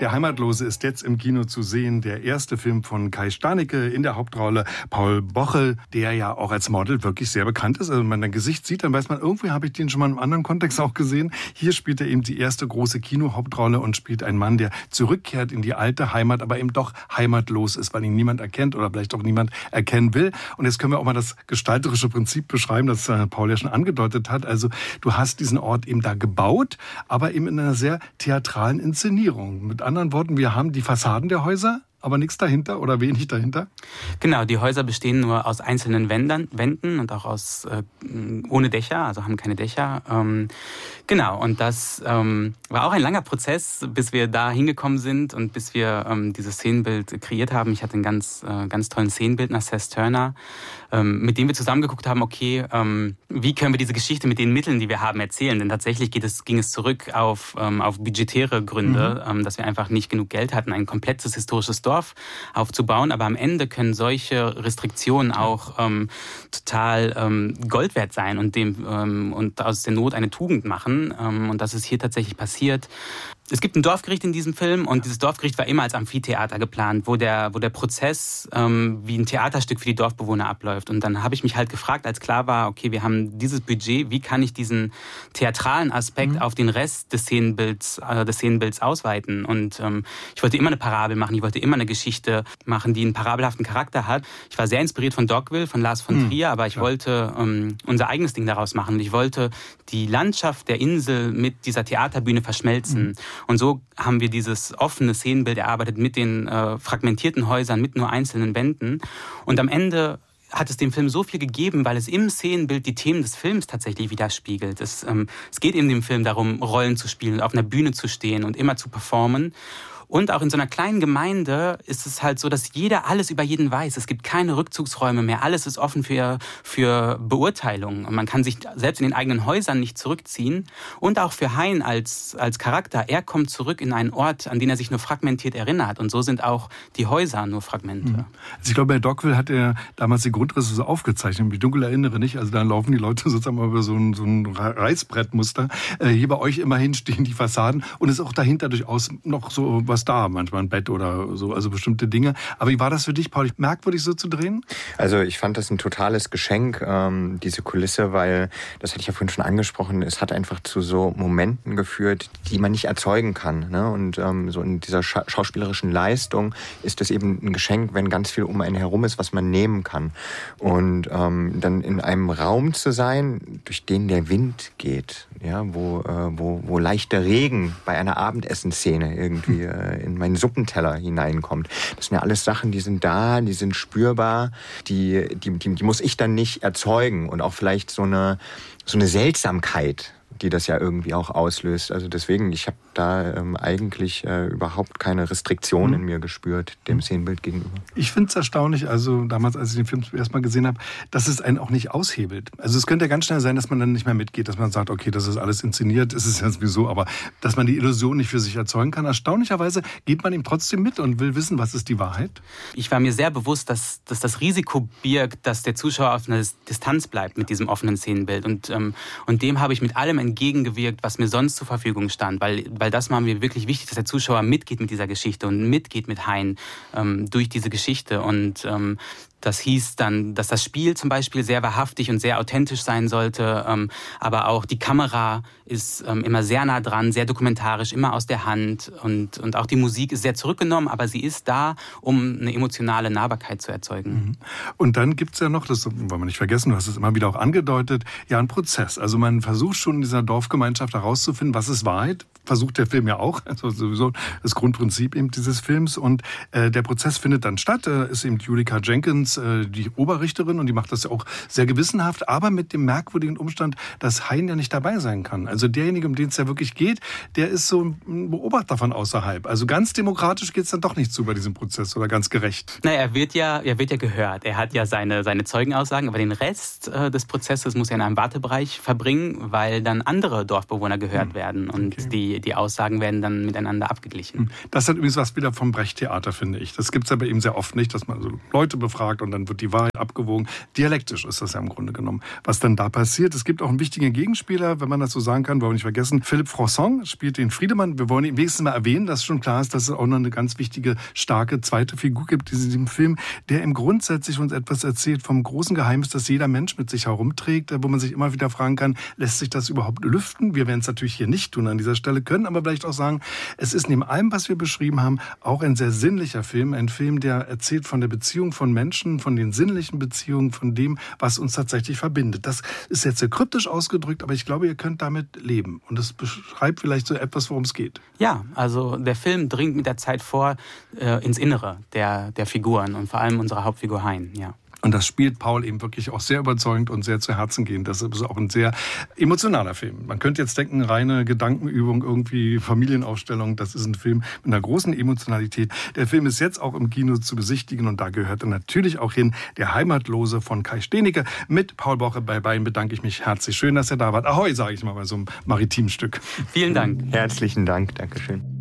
Der Heimatlose ist jetzt im Kino zu sehen. Der erste Film von Kai Stanicke, in der Hauptrolle Paul Bochel, der ja auch als Model wirklich sehr bekannt ist. Also wenn man sein Gesicht sieht, dann weiß man, irgendwie habe ich den schon mal im anderen Kontext auch gesehen. Hier spielt er eben die erste große Kinohauptrolle und spielt einen Mann, der zurückkehrt in die alte Heimat, aber eben doch heimatlos ist, weil ihn niemand erkennt oder vielleicht auch niemand erkennen will. Und jetzt können wir auch mal das gestalterische Prinzip beschreiben, das Paul ja schon angedeutet hat. Also du hast diesen Ort eben da gebaut, aber eben in einer sehr theatralen Inszenierung. Mit anderen Worten, wir haben die Fassaden der Häuser, aber nichts dahinter oder wenig dahinter? Genau, die Häuser bestehen nur aus einzelnen Wänden und auch aus ohne Dächer, also haben keine Dächer. Genau, und das war auch ein langer Prozess, bis wir da hingekommen sind und bis wir dieses Szenenbild kreiert haben. Ich hatte einen ganz tollen Szenenbildner, Seth Turner, mit dem wir zusammengeguckt haben, okay, wie können wir diese Geschichte mit den Mitteln, die wir haben, erzählen? Denn tatsächlich ging es zurück auf budgetäre Gründe, dass wir einfach nicht genug Geld hatten, ein komplettes historisches Dorf aufzubauen. Aber am Ende können solche Restriktionen auch total Gold wert sein und aus der Not eine Tugend machen. Und das ist hier tatsächlich passiert. Es gibt ein Dorfgericht in diesem Film und dieses Dorfgericht war immer als Amphitheater geplant, wo der Prozess wie ein Theaterstück für die Dorfbewohner abläuft. Und dann habe ich mich halt gefragt, als klar war, okay, wir haben dieses Budget, wie kann ich diesen theatralen Aspekt auf den Rest des Szenenbilds ausweiten? Und ich wollte immer eine Parabel machen, ich wollte immer eine Geschichte machen, die einen parabelhaften Charakter hat. Ich war sehr inspiriert von Dogville, von Lars von Trier, aber ich wollte unser eigenes Ding daraus machen. Und ich wollte die Landschaft der Insel mit dieser Theaterbühne verschmelzen. Und so haben wir dieses offene Szenenbild erarbeitet mit den fragmentierten Häusern, mit nur einzelnen Wänden. Und am Ende hat es dem Film so viel gegeben, weil es im Szenenbild die Themen des Films tatsächlich widerspiegelt. Es geht in dem Film darum, Rollen zu spielen, auf einer Bühne zu stehen und immer zu performen. Und auch in so einer kleinen Gemeinde ist es halt so, dass jeder alles über jeden weiß. Es gibt keine Rückzugsräume mehr. Alles ist offen für Beurteilung. Und man kann sich selbst in den eigenen Häusern nicht zurückziehen. Und auch für Hein als Charakter. Er kommt zurück in einen Ort, an den er sich nur fragmentiert erinnert. Und so sind auch die Häuser nur Fragmente. Also ich glaube, bei Dogville hat er damals die Grundrisse so aufgezeichnet. Ich dunkel erinnere nicht. Also da laufen die Leute sozusagen über so ein Reißbrettmuster. Hier bei euch immerhin stehen die Fassaden. Und es ist auch dahinter durchaus noch so was da, manchmal ein Bett oder so, also bestimmte Dinge. Aber wie war das für dich, Paul, merkwürdig so zu drehen? Also ich fand das ein totales Geschenk, diese Kulisse, weil, das hatte ich ja vorhin schon angesprochen, es hat einfach zu so Momenten geführt, die man nicht erzeugen kann. Ne? Und so in dieser schauspielerischen Leistung ist es eben ein Geschenk, wenn ganz viel um einen herum ist, was man nehmen kann. Und dann in einem Raum zu sein, durch den der Wind geht, ja, wo leichter Regen bei einer Abendessenszene irgendwie in meinen Suppenteller hineinkommt. Das sind ja alles Sachen, die sind da, die sind spürbar, die muss ich dann nicht erzeugen. Und auch vielleicht so eine Seltsamkeit, die das ja irgendwie auch auslöst. Also deswegen, ich habe da eigentlich überhaupt keine Restriktion in mir gespürt, dem Szenenbild gegenüber. Ich finde es erstaunlich, also damals, als ich den Film erst mal gesehen habe, dass es einen auch nicht aushebelt. Also es könnte ja ganz schnell sein, dass man dann nicht mehr mitgeht, dass man sagt, okay, das ist alles inszeniert, ist es ja sowieso, aber dass man die Illusion nicht für sich erzeugen kann. Erstaunlicherweise geht man ihm trotzdem mit und will wissen, was ist die Wahrheit. Ich war mir sehr bewusst, dass das Risiko birgt, dass der Zuschauer auf einer Distanz bleibt mit diesem offenen Szenenbild. Und dem habe ich mit allem entgegengewirkt, was mir sonst zur Verfügung stand, weil das war mir wirklich wichtig, dass der Zuschauer mitgeht mit dieser Geschichte und mitgeht mit Hein durch diese Geschichte. Und das hieß dann, dass das Spiel zum Beispiel sehr wahrhaftig und sehr authentisch sein sollte, aber auch die Kamera ist immer sehr nah dran, sehr dokumentarisch, immer aus der Hand und auch die Musik ist sehr zurückgenommen, aber sie ist da, um eine emotionale Nahbarkeit zu erzeugen. Und dann gibt's ja noch, das wollen wir nicht vergessen, du hast es immer wieder auch angedeutet, ja, ein Prozess. Also man versucht schon in dieser Dorfgemeinschaft herauszufinden, was ist Wahrheit, versucht der Film ja auch, also sowieso das Grundprinzip eben dieses Films und der Prozess findet dann statt, ist eben Julika Jenkins die Oberrichterin und die macht das ja auch sehr gewissenhaft, aber mit dem merkwürdigen Umstand, dass Hein ja nicht dabei sein kann. Also derjenige, um den es ja wirklich geht, der ist so ein Beobachter von außerhalb. Also ganz demokratisch geht es dann doch nicht zu bei diesem Prozess oder ganz gerecht. Naja, er wird ja gehört. Er hat ja seine Zeugenaussagen, aber den Rest des Prozesses muss er in einem Wartebereich verbringen, weil dann andere Dorfbewohner gehört werden und die Aussagen werden dann miteinander abgeglichen. Das hat übrigens was wieder vom Brecht-Theater, finde ich. Das gibt es ja bei ihm sehr oft nicht, dass man so Leute befragt und dann wird die Wahrheit abgewogen. Dialektisch ist das ja im Grunde genommen, was dann da passiert. Es gibt auch einen wichtigen Gegenspieler, wenn man das so sagen kann, wollen wir nicht vergessen. Philippe Fronçon spielt den Friedemann. Wir wollen ihn wenigstens mal erwähnen, dass schon klar ist, dass es auch noch eine ganz wichtige, starke zweite Figur gibt in diesem Film, der im grundsätzlich uns etwas erzählt vom großen Geheimnis, das jeder Mensch mit sich herumträgt, wo man sich immer wieder fragen kann, lässt sich das überhaupt lüften? Wir werden es natürlich hier nicht tun an dieser Stelle, können aber vielleicht auch sagen, es ist neben allem, was wir beschrieben haben, auch ein sehr sinnlicher Film. Ein Film, der erzählt von der Beziehung von Menschen, von den sinnlichen Beziehungen, von dem, was uns tatsächlich verbindet. Das ist jetzt sehr kryptisch ausgedrückt, aber ich glaube, ihr könnt damit leben. Und das beschreibt vielleicht so etwas, worum es geht. Ja, also der Film dringt mit der Zeit vor ins Innere der Figuren und vor allem unserer Hauptfigur Hein, ja. Und das spielt Paul eben wirklich auch sehr überzeugend und sehr zu Herzen gehend. Das ist auch ein sehr emotionaler Film. Man könnte jetzt denken, reine Gedankenübung, irgendwie Familienaufstellung. Das ist ein Film mit einer großen Emotionalität. Der Film ist jetzt auch im Kino zu besichtigen und da gehört er natürlich auch hin. Der Heimatlose von Kai Stenicke mit Paul Boche. Bei beiden bedanke ich mich herzlich. Schön, dass ihr da wart. Ahoi, sage ich mal bei so einem maritimen Stück. Vielen Dank. Herzlichen Dank. Dankeschön.